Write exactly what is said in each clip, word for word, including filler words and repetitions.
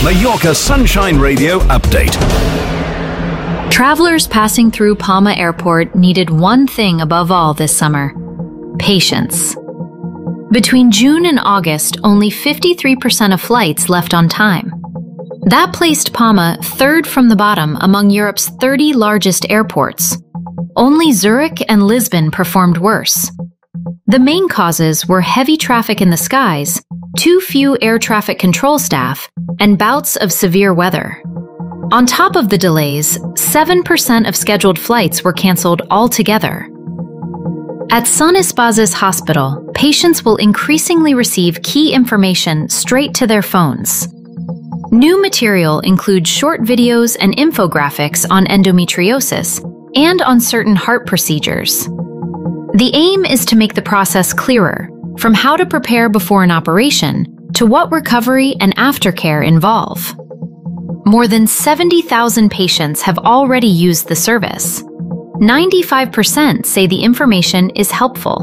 Mallorca Sunshine Radio update. Travelers passing through Palma Airport needed one thing above all this summer: patience. Between June and August, only fifty-three percent of flights left on time. That placed Palma third from the bottom among Europe's thirty largest airports. Only Zurich and Lisbon performed worse. The main causes were heavy traffic in the skies, too few air traffic control staff, and bouts of severe weather. On top of the delays, seven percent of scheduled flights were cancelled altogether. At San Espases Hospital, patients will increasingly receive key information straight to their phones. New material includes short videos and infographics on endometriosis and on certain heart procedures. The aim is to make the process clearer, from how to prepare before an operation to what recovery and aftercare involve. More than seventy thousand patients have already used the service. ninety-five percent say the information is helpful.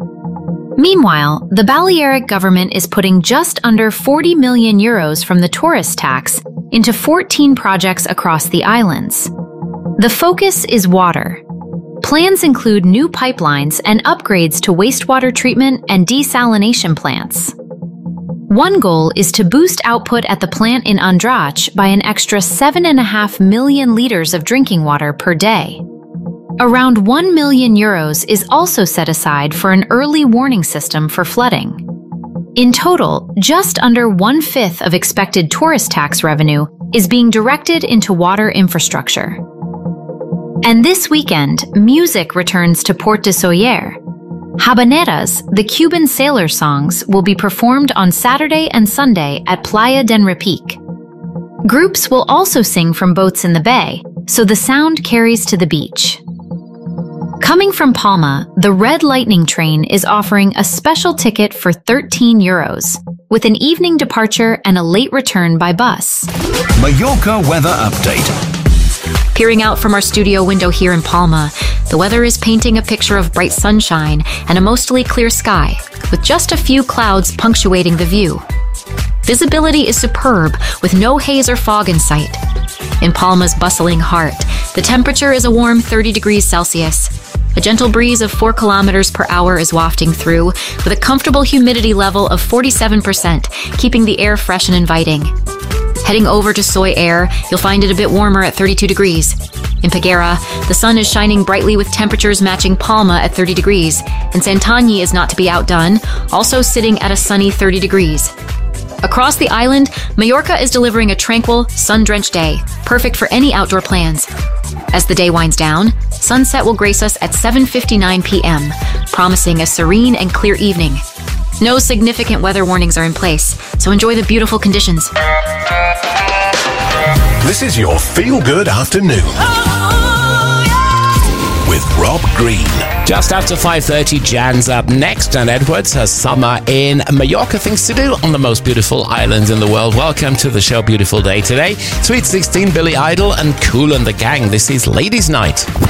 Meanwhile, the Balearic government is putting just under forty million euros from the tourist tax into fourteen projects across the islands. The focus is water. Plans include new pipelines and upgrades to wastewater treatment and desalination plants. One goal is to boost output at the plant in Andrach by an extra seven point five million liters of drinking water per day. Around one million euros is also set aside for an early warning system for flooding. In total, just under one-fifth of expected tourist tax revenue is being directed into water infrastructure. And this weekend, music returns to Port de Sóller. Habaneras, the Cuban sailor songs, will be performed on Saturday and Sunday at Playa del Repique. Groups will also sing from boats in the bay, so the sound carries to the beach. Coming from Palma, the Red Lightning train is offering a special ticket for thirteen euros, with an evening departure and a late return by bus. Mallorca weather update. Peering out from our studio window here in Palma, the weather is painting a picture of bright sunshine and a mostly clear sky, with just a few clouds punctuating the view. Visibility is superb, with no haze or fog in sight. In Palma's bustling heart, the temperature is a warm thirty degrees Celsius. A gentle breeze of four kilometers per hour is wafting through, with a comfortable humidity level of forty-seven percent, keeping the air fresh and inviting. Heading over to Sóller, you'll find it a bit warmer at thirty-two degrees. In Peguera, the sun is shining brightly with temperatures matching Palma at thirty degrees, and Santanyí is not to be outdone, also sitting at a sunny thirty degrees. Across the island, Mallorca is delivering a tranquil, sun-drenched day, perfect for any outdoor plans. As the day winds down, sunset will grace us at seven fifty-nine p m, promising a serene and clear evening. No significant weather warnings are in place, so enjoy the beautiful conditions. This is your feel-good afternoon. With Rob Green. Just after five thirty, Jan's up next, and Edwards has summer in Mallorca. Things to do on the most beautiful islands in the world. Welcome to the show. Beautiful day today. Sweet sixteen, Billy Idol, and Kool and the Gang. This is Ladies' Night.